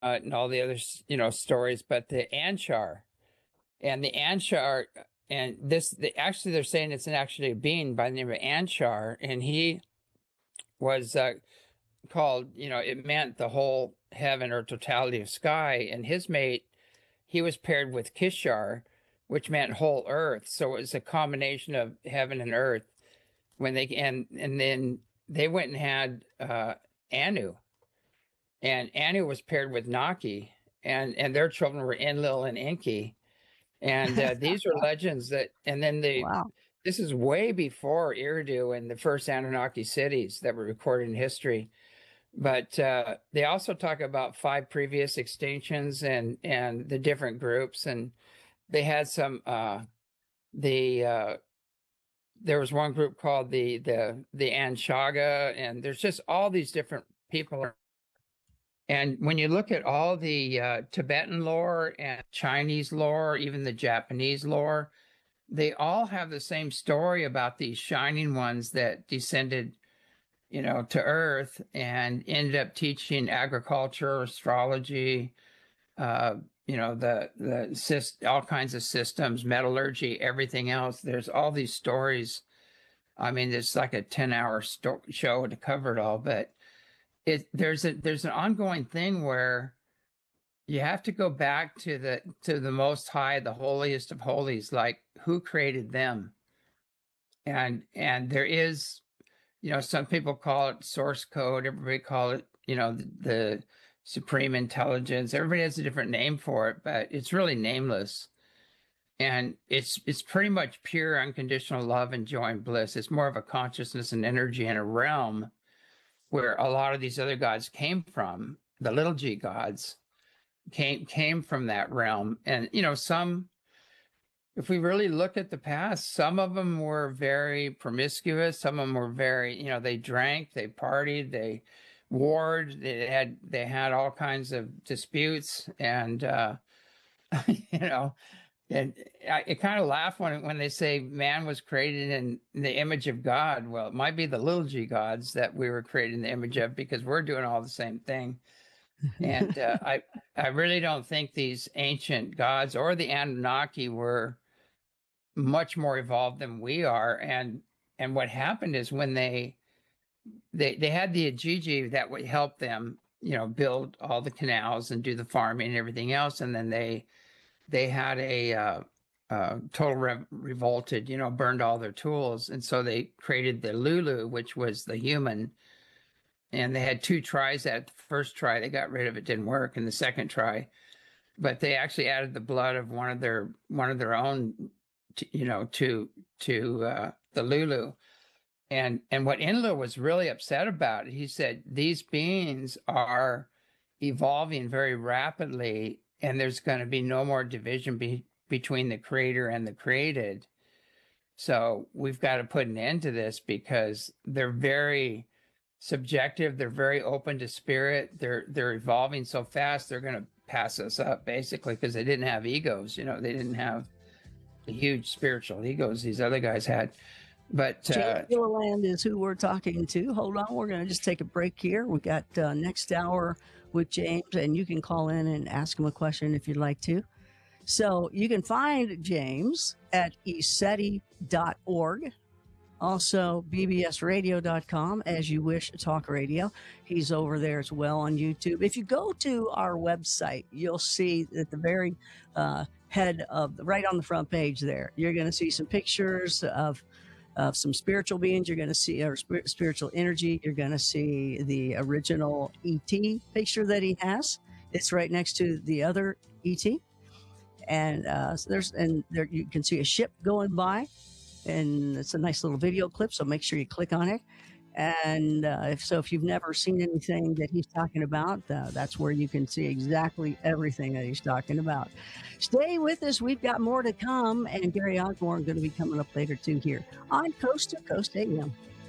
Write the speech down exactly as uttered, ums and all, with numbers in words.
uh, and all the other, you know, stories, but the Anshar and the Anshar, and this, the, actually, they're saying it's an actually a being by the name of Anshar, and he was uh, called, you know, it meant the whole heaven or totality of sky, and his mate, he was paired with Kishar, which meant whole earth. So it was a combination of heaven and earth. When they and and then they went and had uh, Anu, and Anu was paired with Naki, and and their children were Enlil and Enki, and uh, these are legends that. And then the Wow. this is way before Eridu and the first Anunnaki cities that were recorded in history. But uh, they also talk about five previous extinctions and and the different groups, and they had some uh, the uh, there was one group called the the the Anshaga, and there's just all these different people. And when you look at all the uh, Tibetan lore and Chinese lore, even the Japanese lore, they all have the same story about these shining ones that descended, you know, to Earth and ended up teaching agriculture, astrology, uh, you know, the the all kinds of systems, metallurgy, everything else. There's all these stories. I mean, it's like a ten-hour sto- show to cover it all, but it there's a there's an ongoing thing where you have to go back to the to the Most High, the holiest of holies, like who created them, and and there is, you know, some people call it source code, everybody call it, you know, the, the supreme intelligence. Everybody has a different name for it, but it's really nameless. And it's it's pretty much pure unconditional love and joy and bliss. It's more of a consciousness and energy in a realm where a lot of these other gods came from. The little g gods came came from that realm. And you know, some, if we really look at the past, some of them were very promiscuous. Some of them were very, you know, they drank, they partied, they warred, they had they had all kinds of disputes, and uh, you know, and I, I kind of laugh when when they say man was created in the image of God. Well, it might be the little g gods that we were created in the image of, because we're doing all the same thing. And uh, I I really don't think these ancient gods or the Anunnaki were much more evolved than we are. And and what happened is when they they they had the Ajiji that would help them, you know, build all the canals and do the farming and everything else, and then they they had a uh, uh, total re- revolted, you know, burned all their tools, and so they created the Lulu, which was the human. And they had two tries at the first try. They got rid of it, didn't work, and the second try. But they actually added the blood of one of their one of their own, to, you know, to to uh, the Lulu. And and what Enlil was really upset about, he said, these beings are evolving very rapidly, and there's going to be no more division be, between the creator and the created. So we've got to put an end to this, because they're very subjective. They're very open to spirit. They're they're evolving so fast. They're going to pass us up, basically, because they didn't have egos. You know, they didn't have the huge spiritual egos these other guys had. But James uh, Gilliland is who we're talking to. Hold on, we're going to just take a break here. We got uh, next hour with James, and you can call in and ask him a question if you'd like to. So you can find James at E S E T I dot org. Also, B B S radio dot com, as you wish, talk radio. He's over there as well on YouTube. If you go to our website, you'll see at the very uh, head of the, right on the front page there, you're going to see some pictures of of some spiritual beings. You're going to see our spir- spiritual energy. You're going to see the original E T picture that he has. It's right next to the other E T. And uh, so there's and there you can see a ship going by, and it's a nice little video clip. So make sure you click on it. And uh, if so, if you've never seen anything that he's talking about, uh, that's where you can see exactly everything that he's talking about. Stay with us. We've got more to come. And Gary Osborne going to be coming up later too here on Coast to Coast A M.